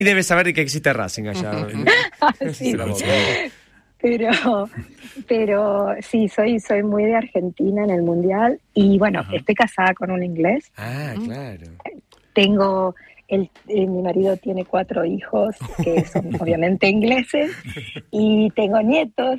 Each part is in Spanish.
Y debes saber que existe Racing allá. Sí. Pero sí, soy muy de Argentina en el Mundial. Y bueno, estoy casada con un inglés. Ah, claro. Tengo... mi marido tiene 4 hijos que son obviamente ingleses y tengo nietos,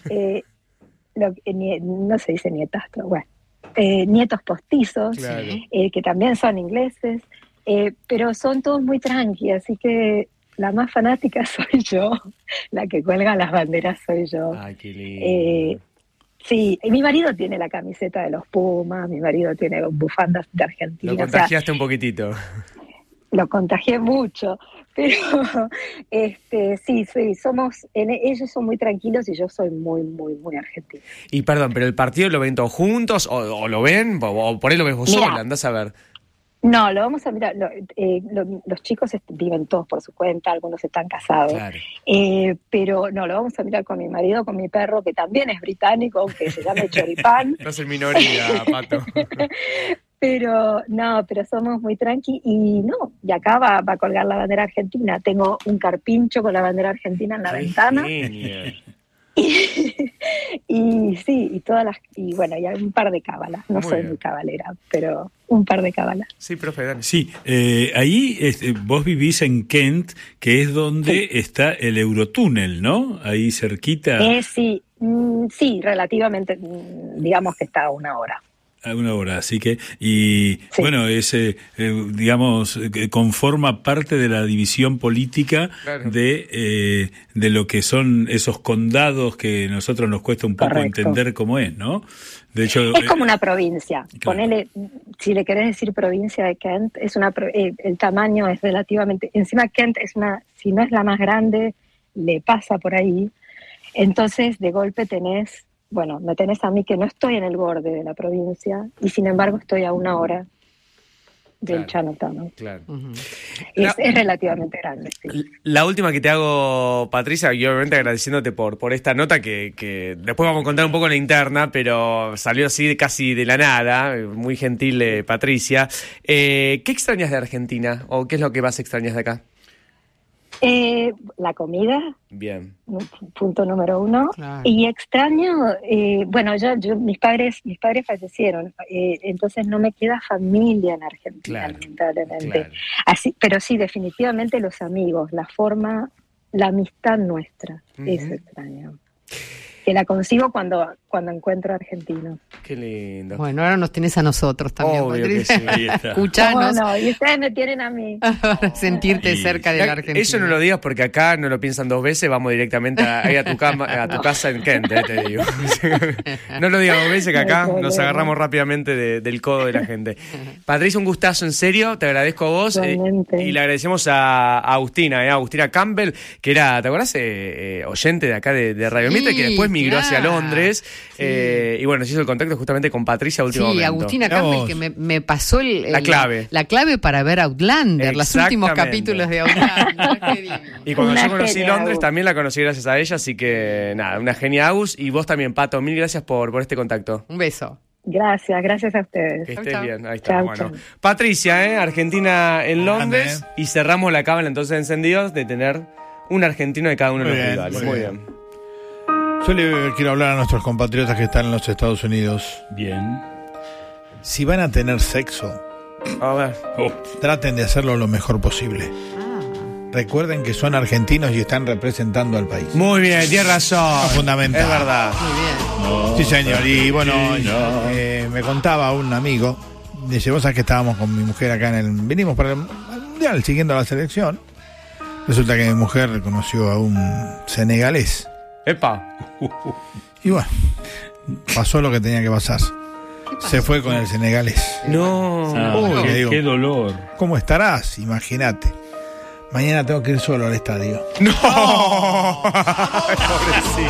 no se dice nietas, pero bueno, nietos postizos, Claro. Que también son ingleses, pero son todos muy tranqui, así que la más fanática soy yo, la que cuelga las banderas soy yo. Ay, qué lindo. Sí, y mi marido tiene la camiseta de los Pumas, mi marido tiene bufandas de Argentina. Lo contagiaste un poquitito. Lo contagié mucho, pero sí, ellos son muy tranquilos y yo soy muy, muy, muy argentina. Y perdón, ¿pero el partido lo ven todos juntos o lo ven? ¿O por ahí lo ves vos sola? Andás a ver. No, lo vamos a mirar. Los chicos viven todos por su cuenta, algunos están casados. Claro. Pero no, lo vamos a mirar con mi marido, con mi perro, que también es británico, aunque se llame Choripán. No es en minoría, Pato. Pero somos muy tranqui y acá va a colgar la bandera argentina. Tengo un carpincho con la bandera argentina en la ventana. Genial. Y bueno, y hay un par de cábalas. No soy muy cabalera, pero un par de cábalas. Sí, profe, dale. Sí, ahí vos vivís en Kent, que es donde está el Eurotúnel, ¿no? Ahí cerquita. Sí, relativamente, digamos que está a 1 hora. A 1 hora, así que, bueno, digamos, conforma parte de la división política. Claro. de lo que son esos condados que a nosotros nos cuesta un poco Correcto. entender cómo es, ¿no? De hecho, es como una provincia. Claro. Ponele, si le querés decir provincia de Kent, el tamaño es relativamente, encima Kent si no es la más grande, le pasa por ahí. Entonces, de golpe me tenés a mí que no estoy en el borde de la provincia y sin embargo estoy a 1 hora del Chinatown. Claro. Es relativamente grande, sí. La última que te hago, Patricia, y obviamente agradeciéndote por esta nota que después vamos a contar un poco en la interna, pero salió así casi de la nada, muy gentil Patricia. ¿Qué extrañas de Argentina o qué es lo que más extrañas de acá? La comida. Bien. Punto número 1. Claro. Y extraño, yo mis padres fallecieron, entonces no me queda familia en Argentina, lamentablemente. Claro. Así, pero sí, definitivamente los amigos, la amistad nuestra, eso extraño. Que la consigo cuando encuentro argentinos. Qué lindo. Bueno, ahora nos tenés a nosotros también, Obvio Patricia. que sí, ahí está. Escuchanos. No, y ustedes me tienen a mí. Para sentirte cerca de la Argentina. Eso no lo digas porque acá no lo piensan 2 veces, vamos directamente a tu casa en Kent, te digo. No lo digas 2 veces que acá nos agarramos rápidamente del codo de la gente. Patricia, un gustazo, en serio, te agradezco a vos y le agradecemos a Agustina Campbell, que era, ¿te acordás? Oyente de acá de Radio Mitre, que después migró hacia Londres. Sí. Y bueno, se hizo el contacto justamente con Patricia a último momento. Sí, Agustina Campbell, que me pasó la clave. La clave para ver Outlander, los últimos capítulos de Outlander. Qué divino. Y cuando Una yo conocí genia, Londres, Agus. también la conocí gracias a ella, así que nada, una genia, Agus. Y vos también, Pato, mil gracias por este contacto. Un beso. Gracias a ustedes. Que Chau, estés chau. bien, ahí está. Chau, Bueno, chau. Patricia, Argentina en Londres, Grande, y cerramos la cábala entonces encendidos de tener un argentino de cada uno de Muy los bien, rivales. muy Muy bien. bien. Yo le quiero hablar a nuestros compatriotas que están en los Estados Unidos. Bien. Si van a tener sexo, A ver. traten de hacerlo lo mejor posible. Recuerden que son argentinos y están representando al país. Muy bien, tienes razón. Fundamental. Es verdad. Muy bien. Sí, señor. Y bueno, me contaba un amigo, dice, vos sabés que estábamos con mi mujer acá vinimos para el Mundial siguiendo la selección. Resulta que mi mujer conoció a un senegalés. Epa. Y bueno, pasó lo que tenía que pasar. Se fue con el senegalés. No. Uy, que digo, Qué dolor. ¿cómo estarás? Imagínate. Mañana tengo que ir solo al estadio. No. Pobrecito.